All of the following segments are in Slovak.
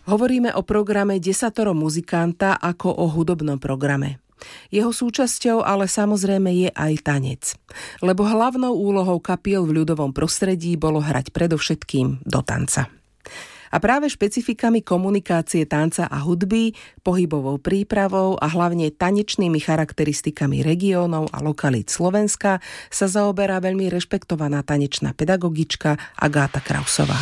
Hovoríme o programe Desatoro muzikanta ako o hudobnom programe. Jeho súčasťou ale samozrejme je aj tanec. Lebo hlavnou úlohou kapiel v ľudovom prostredí bolo hrať predovšetkým do tanca. A práve špecifikami komunikácie tanca a hudby, pohybovou prípravou a hlavne tanečnými charakteristikami regiónov a lokalít Slovenska sa zaoberá veľmi rešpektovaná tanečná pedagogička Agáta Krausová.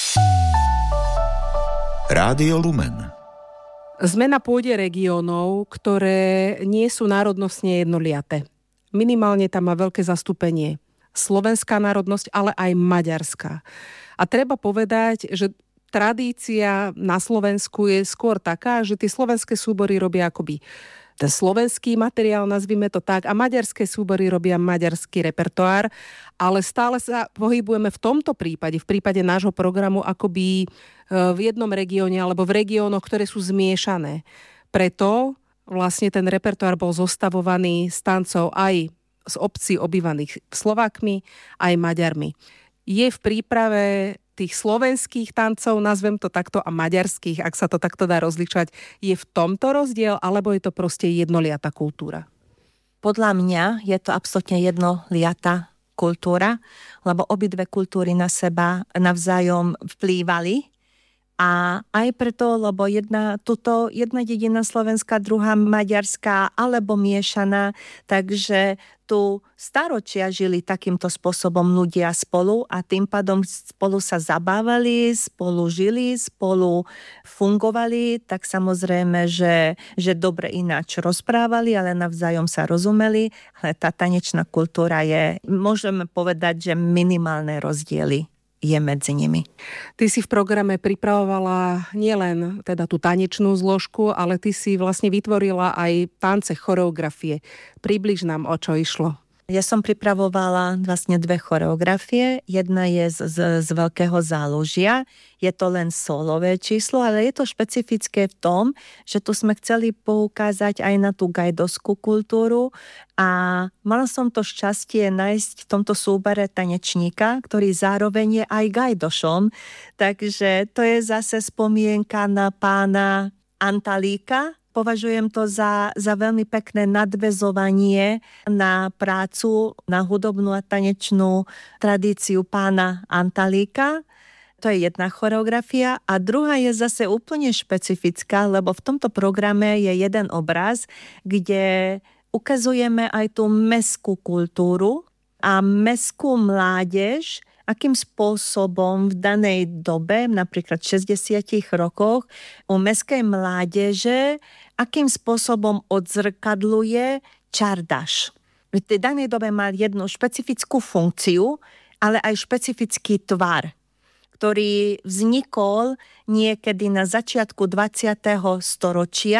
Rádio Lumen. Sme na pôde regiónov, ktoré nie sú národnostne jednoliaté. Minimálne tam má veľké zastúpenie slovenská národnosť, ale aj maďarská. A treba povedať, že tradícia na Slovensku je skôr taká, že tie slovenské súbory robia akoby ten slovenský materiál, nazvime to tak, a maďarské súbory robia maďarský repertoár, ale stále sa pohybujeme v tomto prípade, v prípade nášho programu, akoby v jednom regióne alebo v regiónoch, ktoré sú zmiešané. Preto vlastne ten repertoár bol zostavovaný s tancov aj z obcí obývaných Slovákmi, aj Maďarmi. Je v príprave tých slovenských tancov, nazvem to takto, a maďarských, ak sa to takto dá rozličať, je v tomto rozdiel, alebo je to proste jednoliatá kultúra? Podľa mňa je to absolútne jednoliatá kultúra, lebo obidve kultúry na seba navzájom vplývali. A aj preto, lebo jedna dedina slovenská, druhá maďarská, alebo miešaná, takže tu staročia žili takýmto spôsobom ľudia spolu a tým pádom spolu sa zabávali, spolu žili, spolu fungovali, tak samozrejme, že dobre ináč rozprávali, ale navzájom sa rozumeli, ale tá tanečná kultúra je, môžeme povedať, že minimálne rozdiely je medzi nimi. Ty si v programe pripravovala nielen teda tú tanečnú zložku, ale ty si vlastne vytvorila aj tance, choreografie. Približ nám, o čo išlo. Ja som pripravovala vlastne dve choreografie. Jedna je z Veľkého zálužia. Je to len solové číslo, ale je to špecifické v tom, že tu sme chceli poukázať aj na tú gajdovskú kultúru a mala som to šťastie nájsť v tomto súbere tanečníka, ktorý zároveň je aj gajdošom. Takže to je zase spomienka na pána Antalíka. Považujem to za veľmi pekné nadväzovanie na prácu, na hudobnú a tanečnú tradíciu pána Antalíka. To je jedna choreografia a druhá je zase úplne špecifická, lebo v tomto programe je jeden obraz, kde ukazujeme aj tú mestskú kultúru a mestskú mládež, akým spôsobom v danej dobe, napríklad v 60 rokoch, u mestskej mládeže, akým spôsobom odzrkadluje čardaš. V tej danej dobe má jednu špecifickú funkciu, ale aj špecifický tvar, ktorý vznikol niekedy na začiatku 20. storočia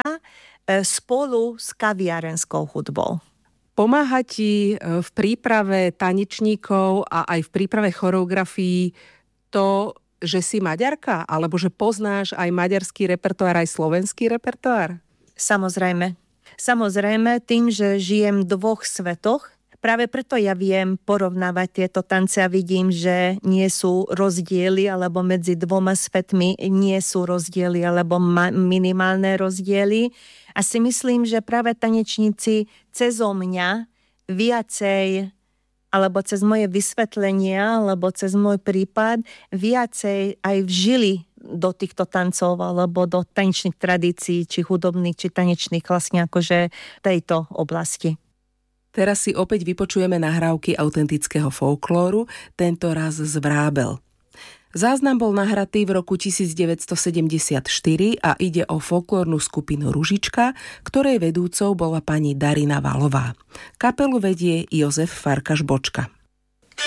spolu s kaviarenskou hudbou. Pomáha ti v príprave tanečníkov a aj v príprave choreografií to, že si Maďarka? Alebo že poznáš aj maďarský repertoár, aj slovenský repertoár? Samozrejme. Samozrejme, tým, že žijem v dvoch svetoch, práve preto ja viem porovnávať tieto tance a vidím, že nie sú rozdiely, alebo medzi dvoma svetmi nie sú rozdiely, alebo minimálne rozdiely. A si myslím, že práve tanečníci cezo mňa viacej, alebo cez moje vysvetlenia, alebo cez môj prípad, viacej aj vžili do týchto tancov, alebo do tanečných tradícií, či hudobných, či tanečných, vlastne akože tejto oblasti. Teraz si opäť vypočujeme nahrávky autentického folklóru, tento raz z Vrábel. Záznam bol nahratý v roku 1974 a ide o folklórnu skupinu Ružička, ktorej vedúcou bola pani Darina Valová. Kapelu vedie Jozef Farkaš Bočka.